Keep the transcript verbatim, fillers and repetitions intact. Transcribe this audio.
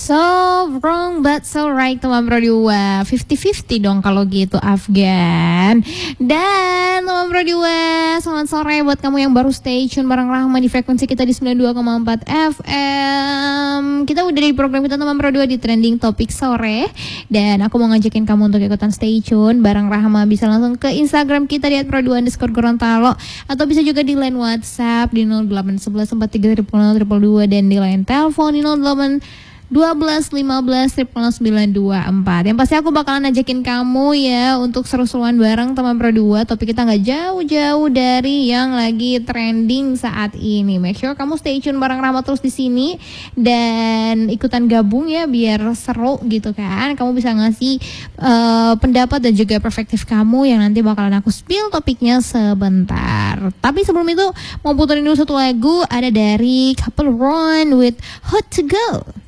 So wrong but so right teman Pro dua, fifty fifty dong kalau gitu Afgan. Dan teman Pro dua, selamat sore buat kamu yang baru stay tune bareng Rahma di frekuensi kita di sembilan puluh dua koma empat F M. Kita udah di program kita teman Pro dua di trending topik sore. Dan aku mau ngajakin kamu untuk ikutan stay tune bareng Rahma. Bisa langsung ke Instagram kita di at pro dua underscore Gorontalo, atau bisa juga di line WhatsApp di nol delapan satu satu empat tiga nol nol dua dua dan di line telepon di nol delapan dua belas lima belas nol sembilan dua empat. Yang pasti aku bakalan ajakin kamu ya untuk seru-seruan bareng teman Pro dua. Topik kita nggak jauh-jauh dari yang lagi trending saat ini. Make sure kamu stay tune bareng Rahma terus di sini dan ikutan gabung ya biar seru gitu kan. Kamu bisa ngasih uh, pendapat dan juga perspektif kamu yang nanti bakalan aku spill topiknya sebentar. Tapi sebelum itu mau puterin dulu satu lagu, ada dari Couple Run with Hot to Go.